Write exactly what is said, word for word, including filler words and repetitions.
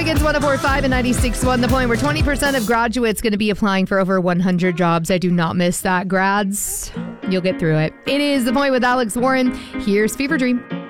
Wiggins, one oh four point five and ninety-six point one. The Point, where twenty percent of graduates going to be applying for over one hundred jobs. I do not miss that, grads. You'll get through it. It is The Point with Alex Warren. Here's Fever Dream.